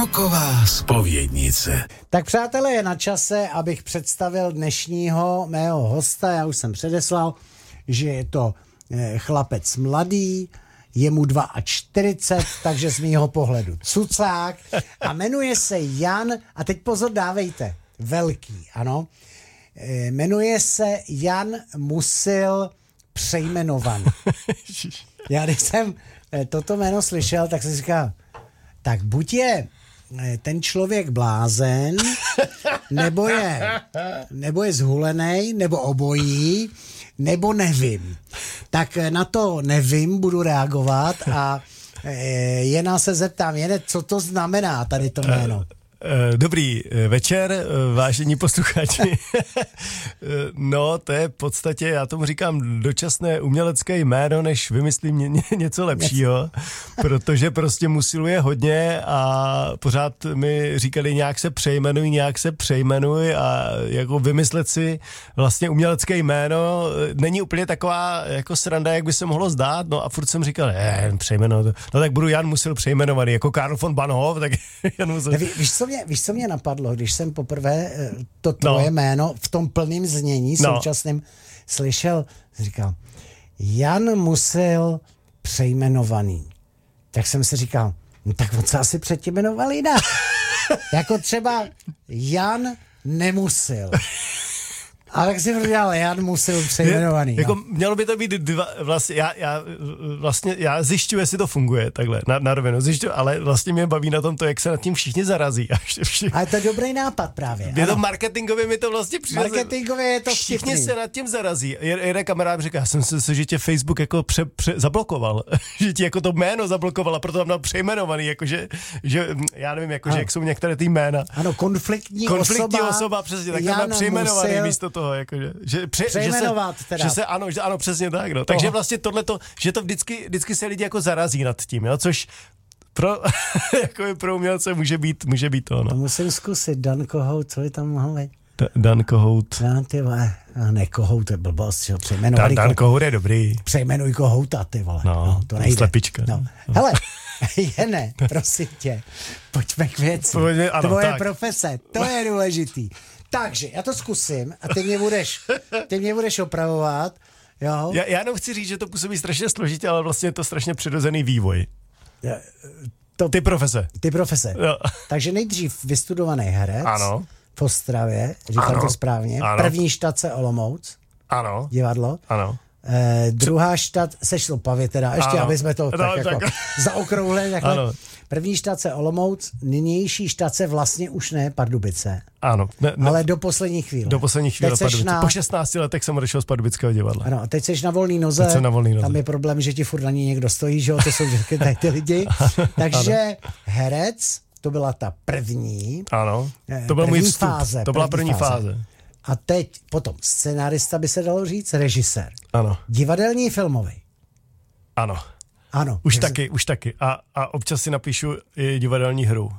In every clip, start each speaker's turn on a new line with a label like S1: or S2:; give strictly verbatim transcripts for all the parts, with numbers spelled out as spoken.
S1: Roková zpovědnice.
S2: Tak přátelé, je na čase, abych představil dnešního mého hosta. Já už jsem předeslal, že je to chlapec mladý, je mu čtyřicet dva, takže z mýho pohledu cucák a jmenuje se Jan, a teď pozor dávejte, velký, ano, jmenuje se Jan Musil Přejmenovaný. Já když jsem toto jméno slyšel, tak jsem si říkal, tak buď je ten člověk blázen, nebo je, nebo je zhulenej, nebo obojí, nebo nevím. Tak na to nevím, budu reagovat a Jena se zeptám, Jene, co to znamená tady to jméno?
S3: Dobrý večer, vážení posluchači. No, to je v podstatě, já tomu říkám, dočasné umělecké jméno, než vymyslím ně, ně, něco lepšího, protože prostě musiluje hodně a pořád mi říkali, nějak se přejmenuj, nějak se přejmenuj a jako vymyslet si vlastně umělecké jméno není úplně taková jako sranda, jak by se mohlo zdát, no a furt jsem říkal, eh, přejmeno, no tak budu Jan Musil Přejmenovaný, jako Karl von Bahnhof, tak Jan Musil.
S2: Ví, víš, co mě, víš, co mě napadlo, když jsem poprvé to tvoje no. jméno v tom plném znění no. současným slyšel, říkal, Jan Musil Přejmenovaný. Tak jsem si říkal, no tak on se asi předtím jmenoval jinak. Jako třeba Jan Nemusil. A tak si říkal, Jan Musil Přejmenovaný.
S3: Je, jako
S2: no.
S3: Mělo by to být dva, vlastně, já, já, vlastně, já zjišťuji, jestli to funguje takhle, na, na rovinu, zjišťuji, ale vlastně mě baví na tom to, jak se nad tím všichni zarazí. Všichni.
S2: Ale to je dobrý nápad právě.
S3: Je to marketingově, mi to vlastně přirozené.
S2: Marketingově je to
S3: všichni
S2: vtipný.
S3: se nad tím zarazí. Jeden kamarád říká, já jsem si, že tě Facebook jako pře, pře, zablokoval, že ti jako to jméno zablokoval a proto tam dal přejmenovaný, jakože, že, já nevím, jako, že jak jsou některé ty jména.
S2: Ano, konfliktní,
S3: konfliktní
S2: osoba,
S3: osoba přesně, tak tam přejmenovaný Musil, místo toho, jakože, že, pře,
S2: přejmenovat
S3: že se,
S2: teda.
S3: Že se, ano, že, ano, přesně tak, no. Takže vlastně tohleto, že to vždycky, vždycky se lidi jako zarazí nad tím, jo, což pro, jako pro umělce může být, může být to, no.
S2: To musím zkusit, Dan Kohout, co je tam mohl být?
S3: Dan Kohout.
S2: Dan, ty vole, ne, Kohout, to je blbost, že ho přejmenovaný.
S3: Dan, Dan Kohout je dobrý.
S2: Přejmenuj Kohouta, ty vole.
S3: No,
S2: no to nejde.
S3: Slepička.
S2: No. Hele, Jene, prosím tě, pojďme k věci.
S3: Pojďme, ano,
S2: Tvoje
S3: tak.
S2: profese, to je důležitý. Takže já to zkusím a ty mě budeš, ty mě budeš opravovat. Jo?
S3: Já, já jenom chci říct, že to působí strašně složitě, ale vlastně je to strašně přirozený vývoj.
S2: To,
S3: ty profese.
S2: Ty profese.
S3: Jo. Takže
S2: nejdřív vystudovaný herec.
S3: Ano.
S2: V Ostravě, říkám
S3: ano.
S2: to správně.
S3: Ano.
S2: První štace Olomouc.
S3: Ano.
S2: Divadlo.
S3: Ano.
S2: Eh, druhá štat, seš z Opavy teda, ještě ano. aby jsme to no, tak, tak. Jako zaokrouhli takhle. Ano. První štace Olomouc, nynější štace vlastně už ne Pardubice.
S3: Ano. Ne, ne,
S2: ale do poslední chvíle.
S3: Do poslední chvíle Pardubice. Na... Po šestnácti letech jsem odešel z Pardubického divadla.
S2: Ano, a teď seš na volný noze.
S3: Teď jsem na volný noze.
S2: Tam je problém, že ti furt na ní někdo stojí, že jo, to jsou vždycky tady ty lidi. Takže ano. herec, to byla ta první.
S3: Ano. To byl můj vstup.
S2: Fáze,
S3: to byla první fáze. fáze.
S2: A teď potom scenárista by se dalo říct, režisér.
S3: Ano.
S2: Divadelní, filmový.
S3: Ano.
S2: Ano.
S3: Už taky, jsi... už taky. A, a občas si napíšu i divadelní hru.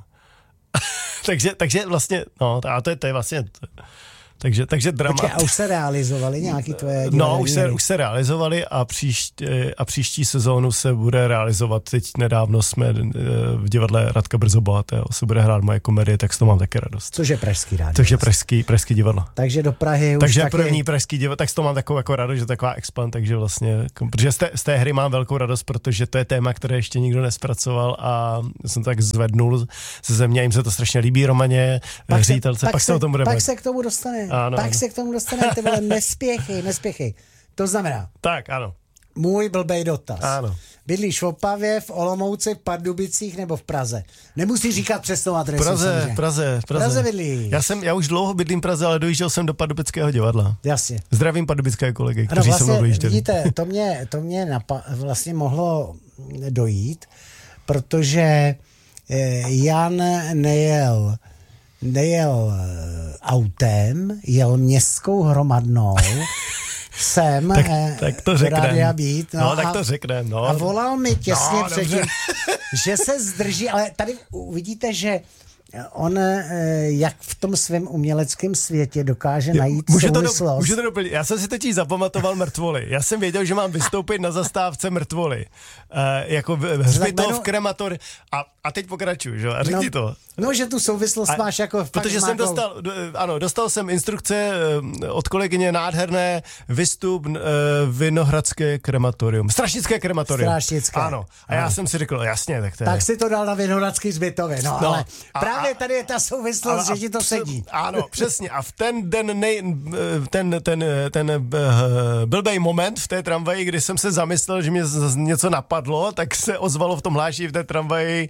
S3: takže, takže vlastně, no, a to je, to je vlastně, to, takže, takže drama.
S2: Počkej, a už se realizovali nějaký tvoje
S3: No, už se, už se realizovali a, příští, a příští sezónu se bude realizovat. Teď nedávno jsme v divadle Radka Brzo Bohatého se bude hrát moje komedie, tak s to mám taky radost.
S2: Což je pražský rádio.
S3: Což je pražský, pražský divadlo.
S2: Takže do Prahy už
S3: Takže
S2: taky...
S3: první pražský divadlo, tak s to mám takovou jako radost, že taková expand, takže vlastně, protože z té, z té hry mám velkou radost, protože to je téma, které ještě nikdo nespracoval a jsem to tak zvednul ze země, jim se to strašně líbí, Romaně,
S2: pak
S3: ředitelce,
S2: pak,
S3: pak se o tom bude
S2: Pak se k tomu dostane. Ano, pak ano. se k tomu dostane, ty vole, nespěchy, nespěchy. To znamená,
S3: tak, ano.
S2: Můj blbej dotaz.
S3: Ano.
S2: Bydlíš v Opavě, v Olomouci, v Pardubicích nebo v Praze? Nemusíš říkat přesnou adresu.
S3: Praze,
S2: samozřejmě.
S3: Praze, Praze.
S2: Praze bydlíš.
S3: Já jsem, já už dlouho bydlím v Praze, ale dojížděl jsem do Pardubického divadla.
S2: Jasně.
S3: Zdravím pardubické kolegy, kteří
S2: ano, vlastně,
S3: se mnou dojížděli.
S2: Vidíte, to mě, to mě napa- vlastně mohlo dojít, protože Jan nejel nejel autem, jel městskou hromadnou sem
S3: tak, tak to
S2: Rádia Být.
S3: No, no tak to řekne. No.
S2: A volal mi těsně
S3: no,
S2: předtím, že se zdrží, ale tady uvidíte, že On, jak v tom svém uměleckém světě dokáže najít
S3: Můžu to,
S2: souvislost.
S3: do, můžu to doplnit. Já jsem si totiž zapamatoval mrtvoly. Já jsem věděl, že mám vystoupit na zastávce mrtvoly. Uh, jako hřbitov, kremator. A, a teď pokračuju, že? A řekni
S2: no,
S3: to.
S2: No, že tu souvislost a, máš jako...
S3: Protože jsem dostal, ano, dostal jsem instrukce od kolegyně nádherné vystup uh, Vinohradské krematorium. Strašnické krematorium.
S2: Strašnické.
S3: Ano. A já
S2: ano.
S3: jsem si řekl, jasně, tak to je.
S2: Tak si to dal na Vinohradský zbytově, no,
S3: no
S2: ale
S3: a,
S2: právě tady je ta souvislost,
S3: a,
S2: že ti to sedí.
S3: Ano, přesně. A v ten den, nej, ten, ten, ten blbej moment v té tramvaji, kdy jsem se zamyslel, že mě něco napadlo, tak se ozvalo v tom hláši v té tramvaji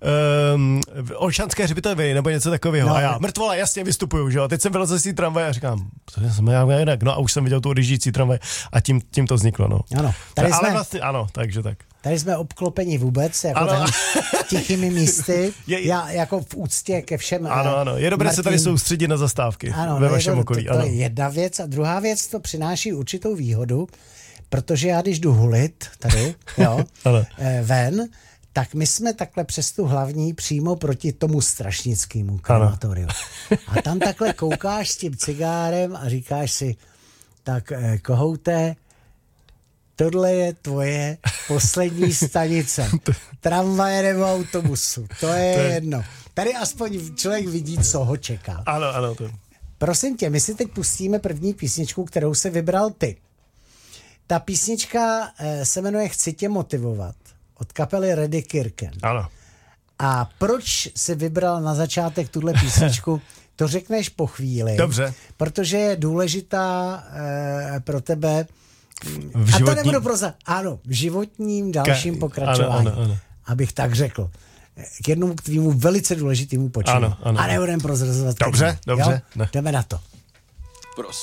S3: um, Olšanské hřbitovy nebo něco takového. No, a já, mrtvola, jasně vystupuju, že jo. Teď jsem vylezl z té tramvaje a říkám, co jsem já jinak. No a už jsem viděl tu odjíždějící tramvaj a tím, tím to vzniklo, no.
S2: Ano, tady
S3: ale
S2: jsme,
S3: vlastně, ano, takže tak.
S2: Tady jsme obklopeni vůbec, jako
S3: ano.
S2: tichými místy,
S3: je,
S2: já jako v úctě ke všem.
S3: Ano, ano, je dobré mrtvým. Se tady soustředit na zastávky
S2: ano,
S3: ve vašem
S2: to,
S3: okolí.
S2: To, to je jedna věc a druhá věc, to přináší určitou výhodu, protože já když jdu hulit tady, jo, ven, tak my jsme takhle přes tu hlavní přímo proti tomu strašnickému krematoriu. A tam takhle koukáš s tím cigárem a říkáš si, tak eh, kohouté, tohle je tvoje poslední stanice. Tramvaje nebo autobusu. To je, to je jedno. Tady aspoň člověk vidí, co ho čeká.
S3: Ano, ano. To...
S2: Prosím tě, my si teď pustíme první písničku, kterou se vybral ty. Ta písnička eh, se jmenuje Chci tě motivovat. Od kapely Reddy Kirken.
S3: Ano.
S2: A proč si vybral na začátek tuhle písničku, to řekneš po chvíli.
S3: Dobře.
S2: Protože je důležitá eh, pro tebe.
S3: V životním...
S2: A to nebudu proza... Ano, v životním dalším Ka... pokračování. Ano, ano, ano. Abych tak řekl. K jednomu k tvýmu velice důležitému počinu.
S3: Ano, ano.
S2: A nebudem prozrazovat.
S3: Dobře, dobře.
S2: Jdeme na to.